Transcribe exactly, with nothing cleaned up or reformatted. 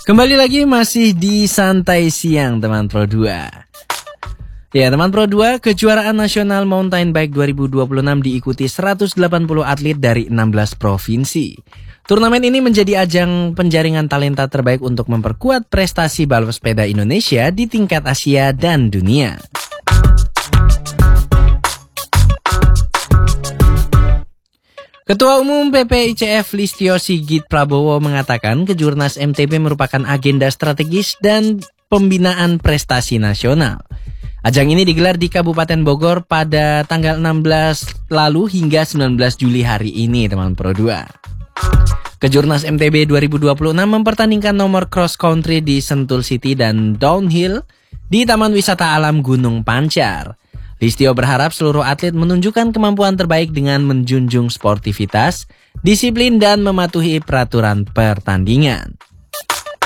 Kembali lagi masih di Santai Siang teman Pro dua. Ya teman Pro dua, kejuaraan nasional mountain bike dua ribu dua puluh enam diikuti seratus delapan puluh atlet dari enam belas provinsi. Turnamen ini menjadi ajang penjaringan talenta terbaik untuk memperkuat prestasi balap sepeda Indonesia di tingkat Asia dan dunia. Ketua Umum P P I C F Listio Sigit Prabowo mengatakan Kejurnas M T B merupakan agenda strategis dan pembinaan prestasi nasional. Ajang ini digelar di Kabupaten Bogor pada tanggal enam belas lalu hingga sembilan belas Juli hari ini, teman Pro dua. Kejurnas M T B dua ribu dua puluh enam mempertandingkan nomor cross country di Sentul City dan downhill di Taman Wisata Alam Gunung Pancar. Listio berharap seluruh atlet menunjukkan kemampuan terbaik dengan menjunjung sportivitas, disiplin, dan mematuhi peraturan pertandingan.